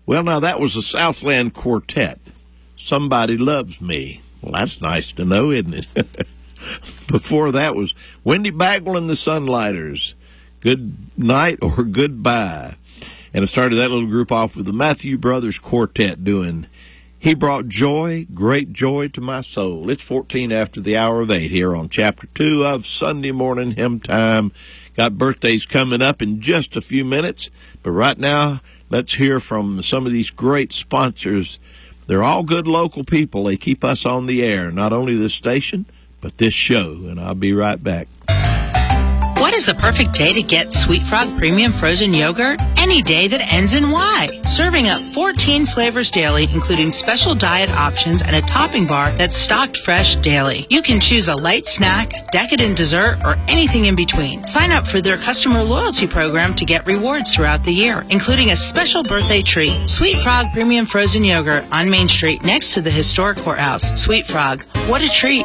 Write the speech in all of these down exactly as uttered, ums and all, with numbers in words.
Well, now that was the Southland Quartet. Somebody Loves Me. Well, that's nice to know, isn't it? Before that was Wendy Bagwell and the Sunlighters. Good night or goodbye. And I started that little group off with the Matthew Brothers Quartet doing He Brought Joy, Great Joy to My Soul. It's fourteen after the hour of eight here on Chapter two of Sunday Morning Hymn Time. Got birthdays coming up in just a few minutes, but right now, let's hear from some of these great sponsors. They're all good local people. They keep us on the air, not only this station, but this show, and I'll be right back. What is the perfect day to get Sweet Frog Premium Frozen Yogurt? Any day that ends in Y. Serving up fourteen flavors daily, including special diet options and a topping bar that's stocked fresh daily. You can choose a light snack, decadent dessert, or anything in between. Sign up for their customer loyalty program to get rewards throughout the year, including a special birthday treat. Sweet Frog Premium Frozen Yogurt on Main Street next to the historic courthouse. Sweet Frog, what a treat.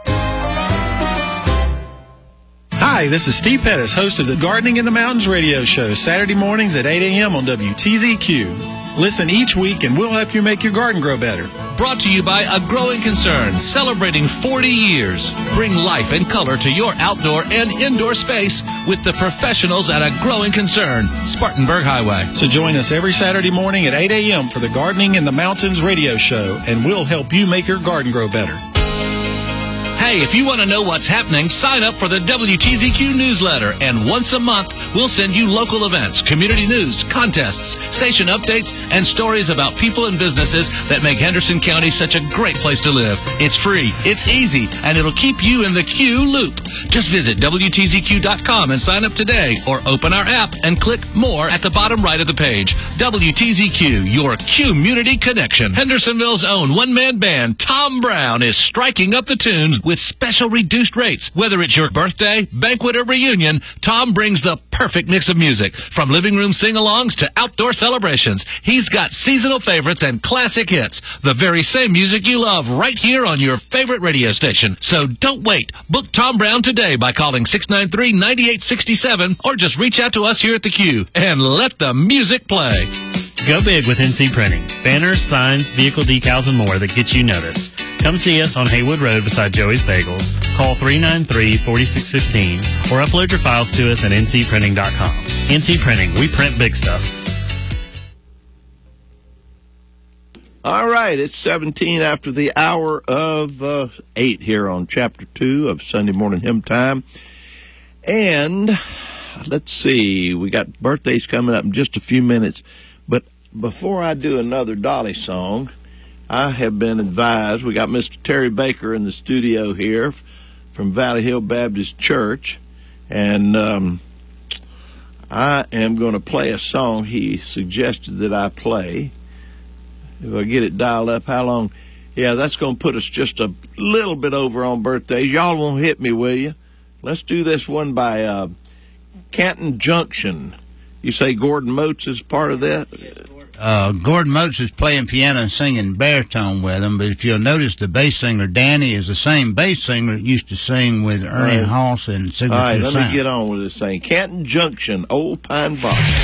Hi, this is Steve Pettis, host of the Gardening in the Mountains radio show, Saturday mornings at eight a.m. on W T Z Q. Listen each week and we'll help you make your garden grow better. Brought to you by A Growing Concern, celebrating forty years. Bring life and color to your outdoor and indoor space with the professionals at A Growing Concern, Spartanburg Highway. So join us every Saturday morning at eight a.m. for the Gardening in the Mountains radio show, and we'll help you make your garden grow better. Hey, if you want to know what's happening, sign up for the W T Z Q newsletter, and once a month, we'll send you local events, community news, contests, station updates, and stories about people and businesses that make Henderson County such a great place to live. It's free, it's easy, and it'll keep you in the Q loop. Just visit W T Z Q dot com and sign up today, or open our app and click More at the bottom right of the page. W T Z Q, your community connection. Hendersonville's own one-man band, Tom Brown, is striking up the tunes with special reduced rates. Whether it's your birthday, banquet, or reunion, Tom brings the perfect mix of music. From living room sing-alongs to outdoor celebrations, he's got seasonal favorites and classic hits. The very same music you love right here on your favorite radio station. So don't wait. Book Tom Brown today by calling six nine three, nine eight six seven or just reach out to us here at the Q and let the music play. Go big with N C Printing. Banners, signs, vehicle decals, and more that get you noticed. Come see us on Haywood Road beside Joey's Bagels. Call three nine three, four six one five or upload your files to us at N C printing dot com. N C Printing, we print big stuff. All right, it's seventeen after the hour of uh, eight here on Chapter two of Sunday Morning Hymn Time. And let's see, we got birthdays coming up in just a few minutes. But before I do another Dolly song, I have been advised, we got Mister Terry Baker in the studio here from Valley Hill Baptist Church, and um, I am going to play a song he suggested that I play. If I get it dialed up, how long? Yeah, that's going to put us just a little bit over on birthdays. Y'all won't hit me, will you? Let's do this one by uh, Canton Junction. You say Gordon Moats is part of that? Uh, Gordon Moats is playing piano and singing baritone with him, but if you'll notice, the bass singer, Danny, is the same bass singer that used to sing with Ernie right. Hoss and Signature All right, let Sound. me get on with this thing. Canton Junction, Old Pine Box.